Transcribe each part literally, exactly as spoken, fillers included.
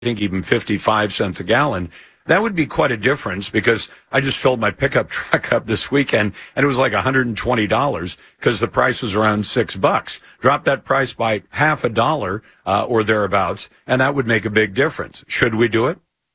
think even fifty-five cents a gallon. That would be quite a difference, because I just filled my pickup truck up this weekend and it was like one hundred twenty dollars because the price was around six bucks. Drop that price by half a dollar uh, or thereabouts, and that would make a big difference. Should we do it?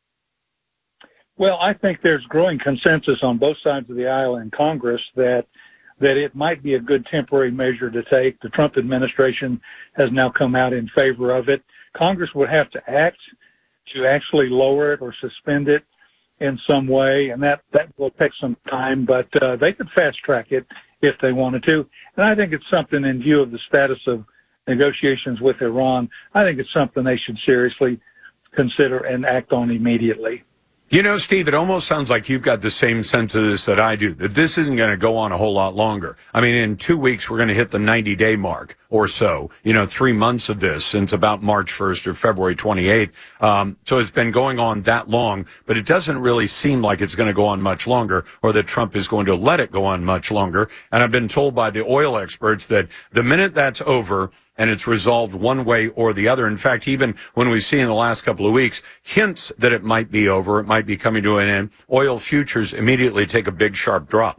Well, I think there's growing consensus on both sides of the aisle in Congress that that it might be a good temporary measure to take. The Trump administration has now come out in favor of it. Congress would have to act to actually lower it or suspend it in some way, and that, that will take some time, but uh, they could fast-track it if they wanted to. And I think it's something, in view of the status of negotiations with Iran, I think it's something they should seriously consider and act on immediately. You know, Steve, it almost sounds like you've got the same sense of this that I do, that this isn't going to go on a whole lot longer. I mean, in two weeks, we're going to hit the ninety-day mark or so, you know, three months of this since about March first or February twenty-eighth. Um, so it's been going on that long, but it doesn't really seem like it's going to go on much longer, or that Trump is going to let it go on much longer. And I've been told by the oil experts that the minute that's over, and it's resolved one way or the other. In fact, even when we see in the last couple of weeks hints that it might be over, it might be coming to an end, oil futures immediately take a big, sharp drop.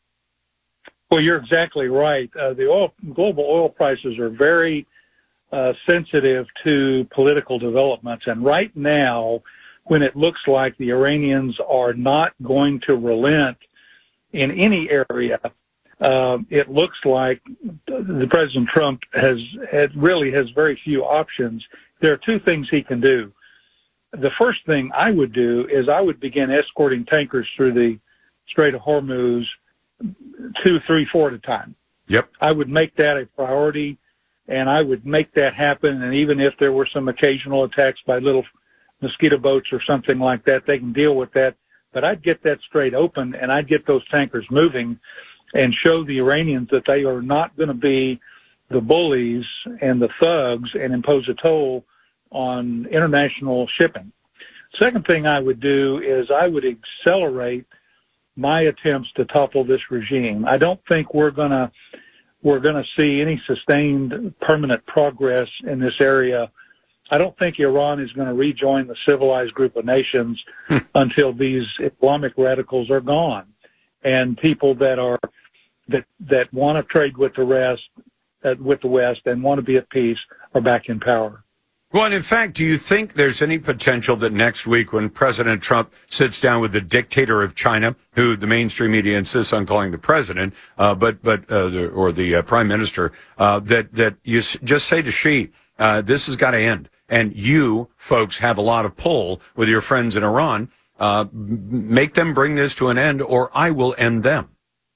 Well, you're exactly right. Uh, the oil, global oil prices are very uh, sensitive to political developments. And right now, when it looks like the Iranians are not going to relent in any area, Uh, it looks like the President Trump has, has really has very few options. There are two things he can do. The first thing I would do is I would begin escorting tankers through the Strait of Hormuz two, three, four at a time. Yep. I would make that a priority, and I would make that happen. And even if there were some occasional attacks by little mosquito boats or something like that, they can deal with that. But I'd get that strait open, and I'd get those tankers moving, and show the Iranians that they are not going to be the bullies and the thugs and impose a toll on international shipping. Second thing I would do is I would accelerate my attempts to topple this regime. I don't think we're going to we're going to see any sustained permanent progress in this area. I don't think Iran is going to rejoin the civilized group of nations until these Islamic radicals are gone, and people that are that that want to trade with the rest, uh, with the West, and want to be at peace are back in power. Well, and in fact, do you think there's any potential that next week, when President Trump sits down with the dictator of China, who the mainstream media insists on calling the president, uh, but but uh, the, or the uh, prime minister, uh, that that you s- just say to Xi, uh, this has got to end, and you folks have a lot of pull with your friends in Iran. Uh, make them bring this to an end, or I will end them.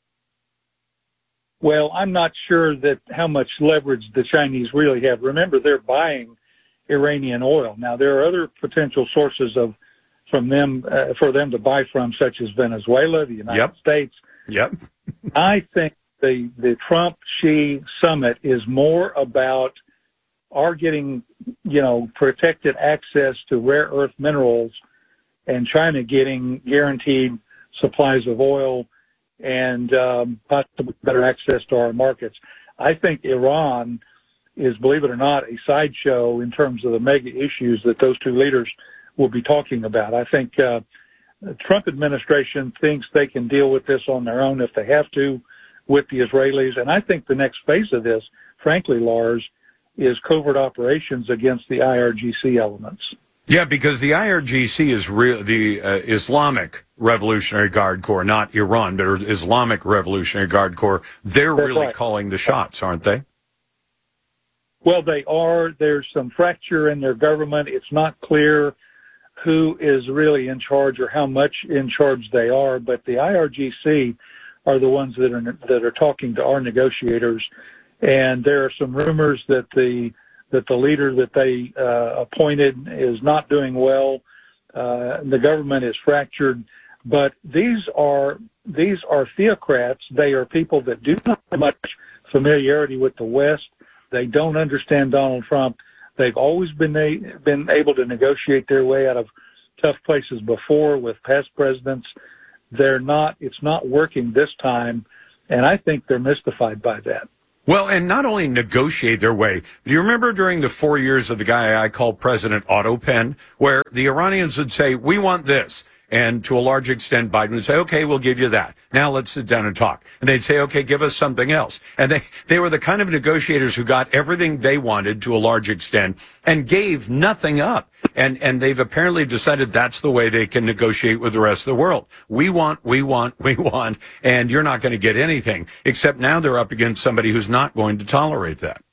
Well, I'm not sure that how much leverage the Chinese really have. Remember, they're buying Iranian oil. Now, there are other potential sources of from them uh, for them to buy from, such as Venezuela, the United Yep. States. Yep. I think the the Trump-Xi summit is more about our getting, you know, protected access to rare earth minerals, and China getting guaranteed supplies of oil and um, possibly better access to our markets. I think Iran is, believe it or not, a sideshow in terms of the mega issues that those two leaders will be talking about. I think uh, the Trump administration thinks they can deal with this on their own if they have to with the Israelis. And I think the next phase of this, frankly, Lars, is covert operations against the I R G C elements. Yeah, because the I R G C is real, the uh, Islamic Revolutionary Guard Corps, not Iran, but Islamic Revolutionary Guard Corps. They're That's really right. calling the shots, aren't they? Well, they are. There's some fracture in their government. It's not clear who is really in charge or how much in charge they are, but the I R G C are the ones that are that are talking to our negotiators. And there are some rumors that the that the leader that they uh, appointed is not doing well. Uh, the government is fractured, but these are these are theocrats. They are people that do not have much familiarity with the West. They don't understand Donald Trump. They've always been a, been able to negotiate their way out of tough places before with past presidents. They're not. It's not working this time, and I think they're mystified by that. Well, and not only negotiate their way, do you remember during the four years of the guy I called President Otto Penn, where the Iranians would say, we want this. And to a large extent, Biden would say, okay, we'll give you that. Now let's sit down and talk. And they'd say, okay, give us something else. And they, they were the kind of negotiators who got everything they wanted to a large extent and gave nothing up. And, and they've apparently decided that's the way they can negotiate with the rest of the world. We want, we want, we want, and you're not going to get anything. Except now they're up against somebody who's not going to tolerate that.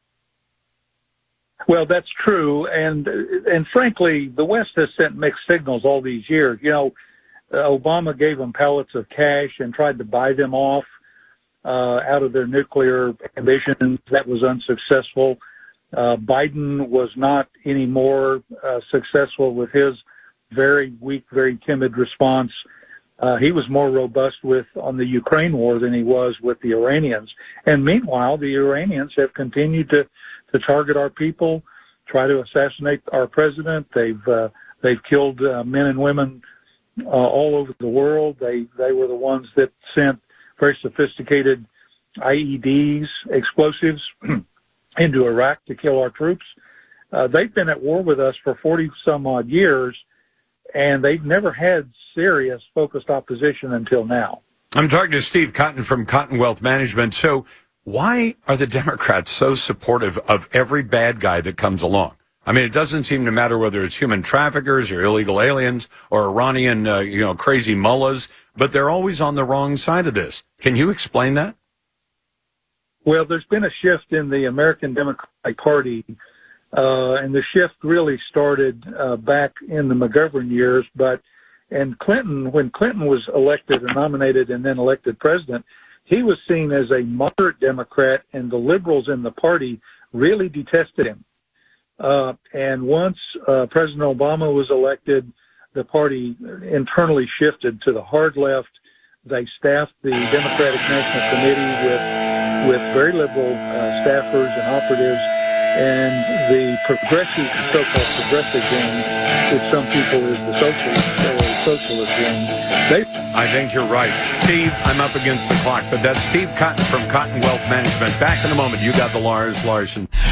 Well, that's true. And, and frankly, the West has sent mixed signals all these years. You know, Obama gave them pallets of cash and tried to buy them off uh, out of their nuclear ambitions. That was unsuccessful. Uh, Biden was not any more uh, successful with his very weak, very timid response. Uh, he was more robust with on the Ukraine war than he was with the Iranians. And meanwhile, the Iranians have continued to, to target our people, try to assassinate our president. They've uh, they've killed uh, men and women uh, all over the world. They they were the ones that sent very sophisticated I E Ds, explosives, into Iraq to kill our troops. Uh, they've been at war with us for forty some odd years, and they've never had serious focused opposition until now. I'm talking to Steve Cotton from Cotton Wealth Management. So why are the Democrats so supportive of every bad guy that comes along? I mean, it doesn't seem to matter whether it's human traffickers or illegal aliens or Iranian, uh, you know, crazy mullahs, but they're always on the wrong side of this. Can you explain that? Well, there's been a shift in the American Democratic Party, uh, and the shift really started uh, back in the McGovern years. But and Clinton, when Clinton was elected or nominated and then elected president, he was seen as a moderate Democrat, and the liberals in the party really detested him. Uh, and once uh, President Obama was elected, the party internally shifted to the hard left. They staffed the Democratic National Committee with with very liberal uh, staffers and operatives, and the progressive, so-called progressive wing, which some people is the socialist or socialist wing. They I think you're right. Steve, I'm up against the clock, but that's Steve Cotton from Cotton Wealth Management. Back in a moment. You got the Lars Larson.